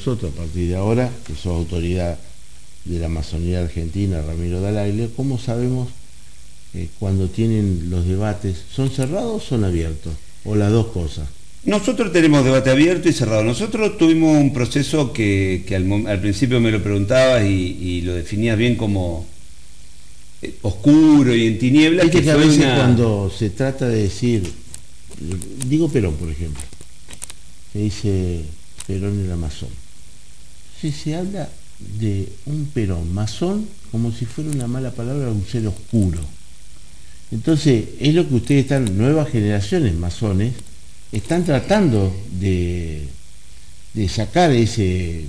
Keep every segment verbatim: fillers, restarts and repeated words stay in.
nosotros a partir de ahora, que sos autoridad de la Amazonía Argentina, Ramiro Dall'Aglio, ¿cómo sabemos eh, cuando tienen los debates, son cerrados o son abiertos? ¿O las dos cosas? Nosotros tenemos debate abierto y cerrado. Nosotros tuvimos un proceso que, que al, al principio me lo preguntabas y, y lo definías bien como eh, oscuro y en tinieblas. Viste que, que a fue veces una... cuando se trata de decir, digo Perón por ejemplo, se dice Perón era masón. Si se habla de un Perón masón como si fuera una mala palabra, un ser oscuro. Entonces, es lo que ustedes están, nuevas generaciones masones, están tratando de, de sacar ese,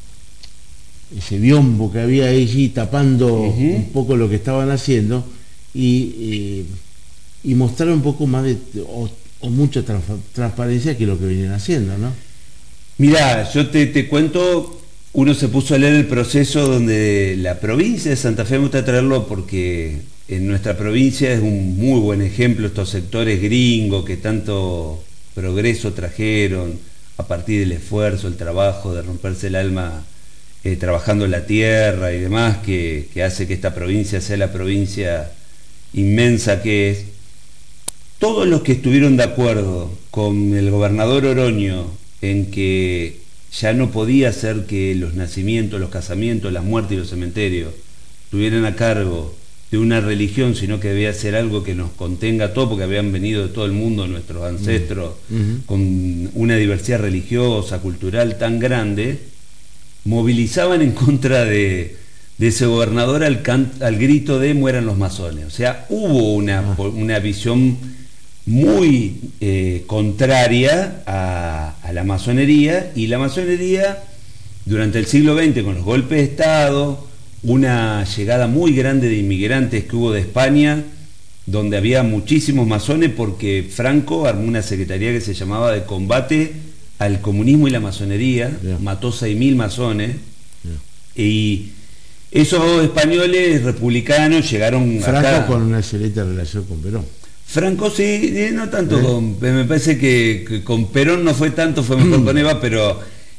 ese biombo que había allí tapando uh-huh. un poco lo que estaban haciendo y, eh, y mostrar un poco más de, o, o mucha trans, transparencia que lo que venían haciendo, ¿no? Mirá, yo te, te cuento, uno se puso a leer el proceso donde la provincia de Santa Fe, me gusta traerlo porque en nuestra provincia es un muy buen ejemplo estos sectores gringos que tanto progreso trajeron a partir del esfuerzo, el trabajo de romperse el alma eh, trabajando la tierra y demás, que, que hace que esta provincia sea la provincia inmensa que es. Todos los que estuvieron de acuerdo con el gobernador Oroño en que ya no podía ser que los nacimientos, los casamientos, las muertes y los cementerios tuvieran a cargo de una religión, sino que debía ser algo que nos contenga a todos, porque habían venido de todo el mundo nuestros ancestros, uh-huh. con una diversidad religiosa, cultural tan grande, movilizaban en contra de, de ese gobernador al, can, al grito de mueran los masones. O sea, hubo una, uh-huh. una visión muy eh, contraria a, a la masonería, y la masonería durante el siglo veinte, con los golpes de Estado, una llegada muy grande de inmigrantes que hubo de España, donde había muchísimos masones, porque Franco armó una secretaría que se llamaba de combate al comunismo y la masonería, yeah. mató seis mil masones, yeah. y esos españoles republicanos llegaron Franco acá. Con una excelente relación con Perón. Franco sí, no tanto, ¿Eh? con, me parece que, que con Perón no fue tanto, fue mejor con Eva, pero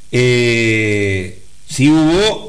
eh, sí hubo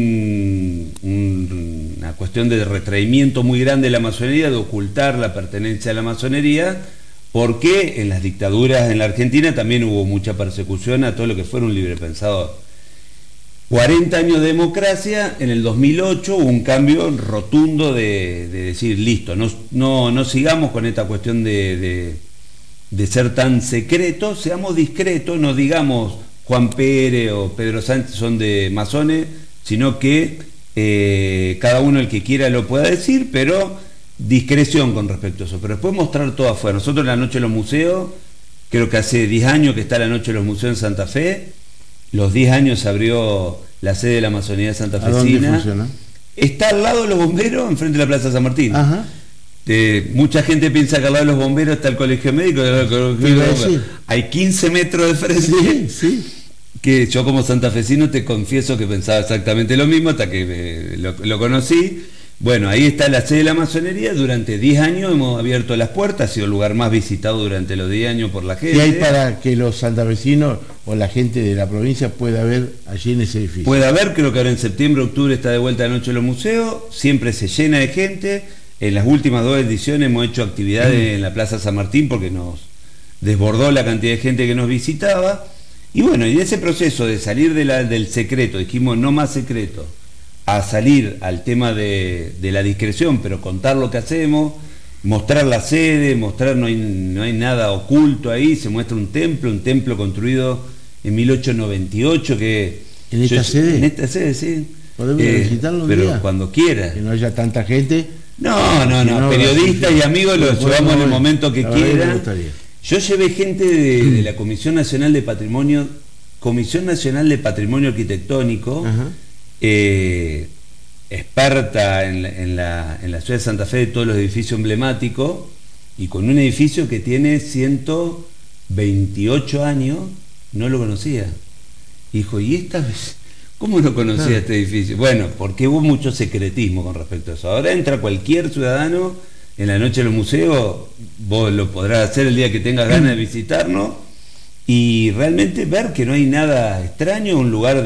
un, un, una cuestión de retraimiento muy grande de la masonería, de ocultar la pertenencia a la masonería, porque en las dictaduras en la Argentina también hubo mucha persecución a todo lo que fuera un librepensador. cuarenta años de democracia, en el dos mil ocho hubo un cambio rotundo de, de decir, listo, no, no, no sigamos con esta cuestión de, de, de ser tan secretos, seamos discretos, no digamos Juan Pérez o Pedro Sánchez son de masones, sino que eh, cada uno el que quiera lo pueda decir, pero discreción con respecto a eso. Pero después mostrar todo afuera. Nosotros en la Noche de los Museos, creo que hace diez años que está la Noche de los Museos en Santa Fe, los diez años se abrió la sede de la Amazonía Santa Fecina. ¿A dónde funciona? Está al lado de los bomberos, enfrente de la Plaza San Martín. Ajá. Eh, mucha gente piensa que al lado de los bomberos está el colegio médico. El colegio médico. Hay quince metros de frente. Sí, sí. Que yo como santafesino te confieso que pensaba exactamente lo mismo hasta que eh, lo, lo conocí. Bueno, ahí está la sede de la masonería. Durante diez años hemos abierto las puertas, ha sido el lugar más visitado durante los diez años por la gente. ¿Y hay para que los santafesinos o la gente de la provincia pueda ver allí en ese edificio? Puede haber, creo que ahora en septiembre, octubre está de vuelta la Noche de los Museos, siempre se llena de gente. En las últimas dos ediciones hemos hecho actividades mm. en la Plaza San Martín porque nos desbordó la cantidad de gente que nos visitaba. Y bueno, y en ese proceso de salir de la, del secreto, dijimos no más secreto, a salir al tema de, de la discreción, pero contar lo que hacemos, mostrar la sede, mostrar no hay, no hay nada oculto ahí, se muestra un templo, un templo construido en mil ochocientos noventa y ocho que... ¿En esta yo, sede? En esta sede, sí. ¿Podemos eh, visitarlo un pero día? Cuando quiera. Que no haya tanta gente. No, no, no, no periodistas y amigos los llevamos en el momento que quieran. Yo llevé gente de, de la Comisión Nacional de Patrimonio, Comisión Nacional de Patrimonio Arquitectónico, eh, experta en la, en, la, en la ciudad de Santa Fe de todos los edificios emblemáticos, y con un edificio que tiene ciento veintiocho años, no lo conocía. Dijo, ¿y esta vez? ¿Cómo no conocía ah. este edificio? Bueno, porque hubo mucho secretismo con respecto a eso. Ahora entra cualquier ciudadano en la Noche de los Museos, vos lo podrás hacer el día que tengas ganas de visitarnos, y realmente ver que no hay nada extraño, un lugar de